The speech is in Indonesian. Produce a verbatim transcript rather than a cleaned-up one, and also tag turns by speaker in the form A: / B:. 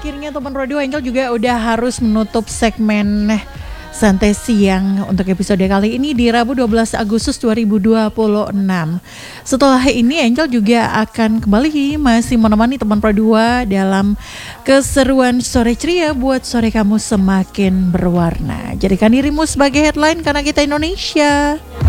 A: akhirnya teman Radio Angel juga udah harus menutup segmen Santai Siang untuk episode kali ini di Rabu dua belas Agustus dua ribu dua puluh enam. Setelah ini Angel juga akan kembali masih menemani teman Pro dua dalam keseruan sore ceria buat sore kamu semakin berwarna. Jadikan dirimu sebagai headline karena kita Indonesia.